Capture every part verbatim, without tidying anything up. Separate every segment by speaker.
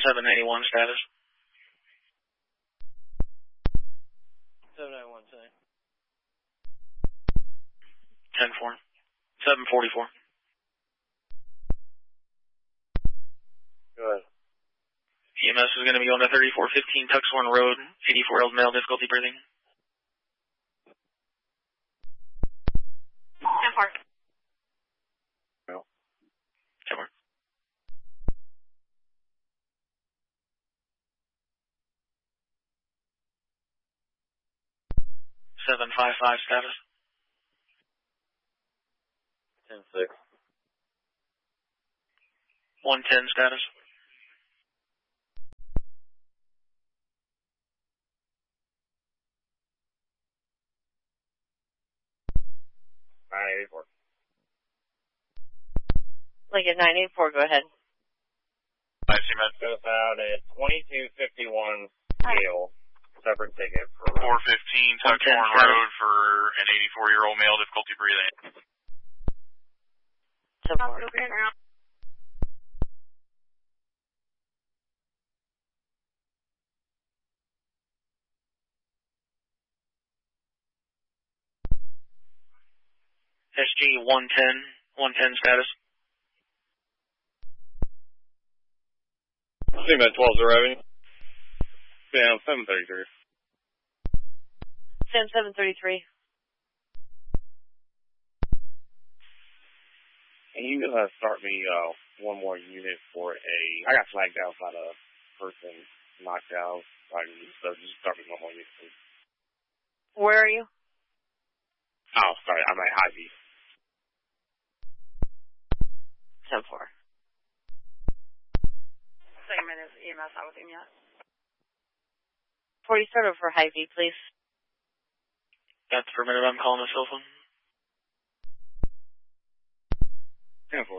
Speaker 1: seven eighty-one status.
Speaker 2: seven ninety-one, say.
Speaker 1: ten four. seven forty-four.
Speaker 2: Go ahead.
Speaker 1: E M S is going to be on to thirty-four fifteen Tuxhorn Road, eighty-four year old male, difficulty breathing.
Speaker 3: ten four.
Speaker 2: No.
Speaker 1: ten four. seven five five status.
Speaker 2: ten six.
Speaker 1: one ten status.
Speaker 2: nine eighty-four.
Speaker 3: Lincoln nine eighty-four, go ahead.
Speaker 2: I see Met goes out at twenty-two fifty-one Yale. Separate ticket for
Speaker 4: four fifteen Tuxhorn Road for an eighty-four year old male, difficulty breathing.
Speaker 3: ten four.
Speaker 1: S G one ten. one ten status.
Speaker 2: See Met twelve's arriving. Sam seven thirty-three.
Speaker 3: Sam seven thirty-three.
Speaker 2: Can you uh, start me uh, one more unit for a... I got flagged outside a person knocked out. So I can just, uh, just start me one more unit, please.
Speaker 3: Where are you?
Speaker 2: Oh, sorry. I'm at High V.
Speaker 3: ten four.
Speaker 5: Segment is E M S out with him yet?
Speaker 3: forty start over for High V, please.
Speaker 1: That's per minute. I'm calling a cell phone.
Speaker 2: ten four.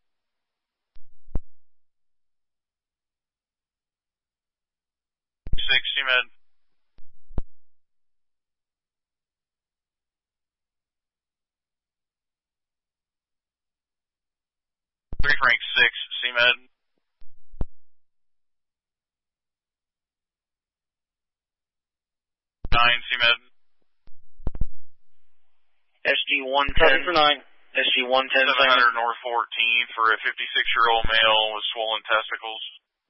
Speaker 4: six, C-Med. three Frank six, C-Med. nine, C-Med.
Speaker 1: S G one ten.
Speaker 2: for nine.
Speaker 1: S G one ten.
Speaker 4: seven hundred North fourteenth for a fifty-six year old male with swollen testicles.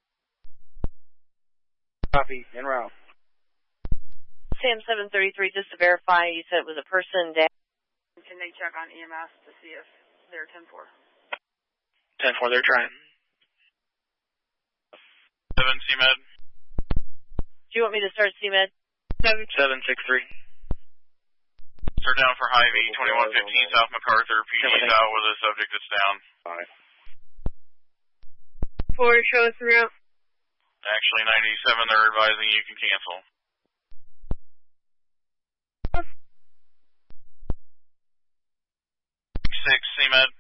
Speaker 2: Copy. En route.
Speaker 3: Sam seven thirty-three, just to verify, you said it was a person down.
Speaker 5: Can they check on E M S to see if they're ten four?
Speaker 1: ten four, they're trying.
Speaker 4: seven, C-Med.
Speaker 3: Do you want me to start C Med?
Speaker 1: seven six three.
Speaker 4: Start down for High V, twenty-one fifteen South MacArthur. P D's out with a subject that's down.
Speaker 2: Alright.
Speaker 3: Four, show us through.
Speaker 4: Actually, ninety-seven, they're advising you can cancel. six, C-Med.